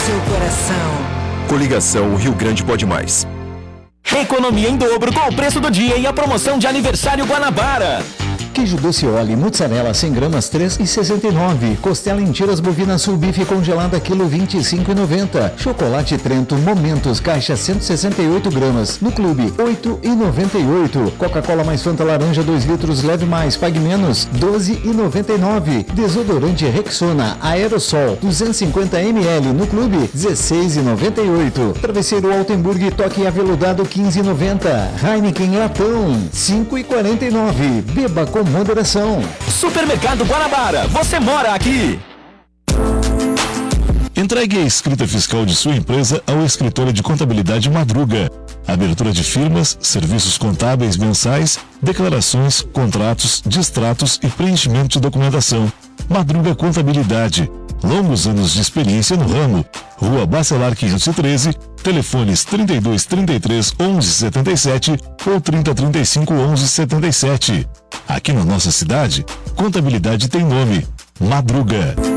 seu coração. Coligação Rio Grande Pode Mais. Economia em dobro com o preço do dia e a promoção de aniversário Guanabara. Queijo Doceoli, mozzarella 100 gramas, 3,69. Costela em tiras bovina sul bife congelada, quilo 25,90. Chocolate Trento Momentos, caixa 168 gramas. No clube, 8,98. Coca-Cola mais Fanta laranja 2 litros, leve mais, pague menos, 12,99. Desodorante Rexona Aerosol, 250 ml. No clube, 16,98. Travesseiro Altenburg Toque aveludado, 15,90. Heineken Latão, 5,49. Beba com moderação. Supermercado Guanabara, você mora aqui. Entregue a escrita fiscal de sua empresa ao escritório de contabilidade Madruga. Abertura de firmas, serviços contábeis mensais, declarações, contratos, distratos e preenchimento de documentação. Madruga Contabilidade. Longos anos de experiência no ramo. Rua Bacelar 513, telefones 3233 1177 ou 3035 1177. Aqui na nossa cidade, contabilidade tem nome: Madruga.